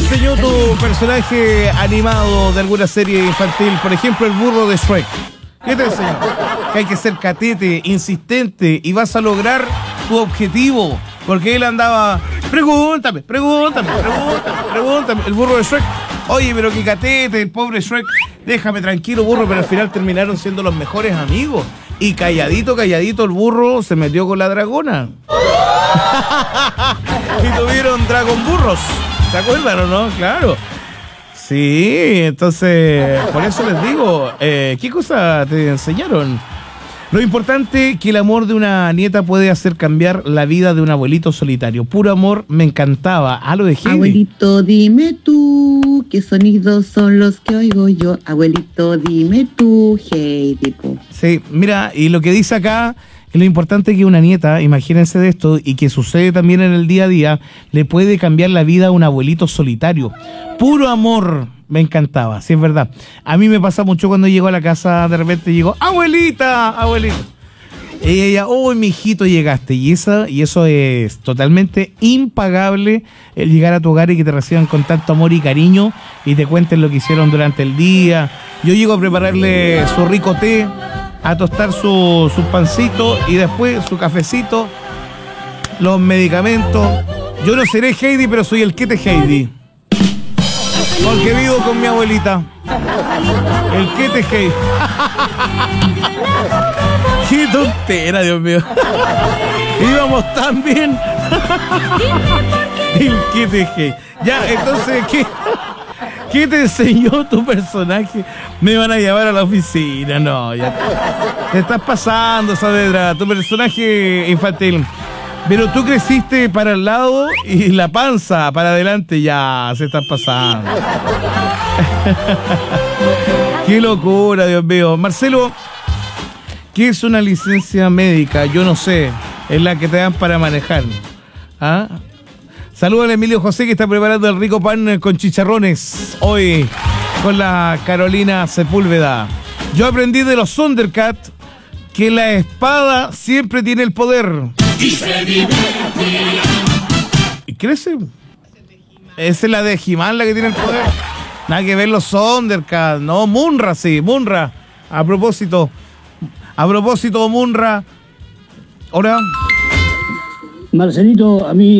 enseñó tu personaje animado de alguna serie infantil? Por ejemplo, el burro de Shrek. ¿Qué te enseñó? Que hay que ser catete, insistente, y vas a lograr tu objetivo. Porque él andaba, pregúntame. El burro de Shrek. Oye, pero qué catete, el pobre Shrek. Déjame tranquilo, burro, pero al final terminaron siendo los mejores amigos. Y calladito, el burro se metió con la dragona. Y tuvieron dragon burros. ¿Se acuerdan o no? Claro. Sí, entonces, por eso les digo, ¿qué cosa te enseñaron? Lo importante que el amor de una nieta puede hacer cambiar la vida de un abuelito solitario. Puro amor, me encantaba. Lo de Heidi. Abuelito, dime tú, ¿qué sonidos son los que oigo yo? Abuelito, dime tú, Heidi. Sí, mira, y lo que dice acá, que lo importante es que una nieta, imagínense de esto, y que sucede también en el día a día, le puede cambiar la vida a un abuelito solitario. Puro amor, me encantaba, sí es verdad. A mí me pasa mucho cuando llego a la casa, de repente digo, abuelita. Y ella, mijito, llegaste. Y eso es totalmente impagable, el llegar a tu hogar y que te reciban con tanto amor y cariño y te cuenten lo que hicieron durante el día. Yo llego a prepararle su rico té, a tostar su pancito y después su cafecito, los medicamentos. Yo no seré Heidi, pero soy el quete Heidi. Porque vivo con mi abuelita. El quete Heidi. Qué tontera, Dios mío. Íbamos tan bien. El quete Heidi. Ya, entonces, ¿qué te enseñó tu personaje? Me van a llevar a la oficina. No, ya te estás pasando, Saavedra. Tu personaje infantil. Pero tú creciste para el lado y la panza para adelante. Ya se están pasando. Qué locura, Dios mío. Marcelo, ¿qué es una licencia médica? Yo no sé. Es la que te dan para manejar. ¿Ah? Saludos a Emilio José, que está preparando el rico pan con chicharrones hoy con la Carolina Sepúlveda. Yo aprendí de los Thundercats que la espada siempre tiene el poder. Y se divertirá. ¿Y crece? Esa es la de He-Man, la que tiene el poder. Nada que ver los Thundercats, no, Munra, sí, Munra. A propósito, Munra. Ahora. Marcelito, a mí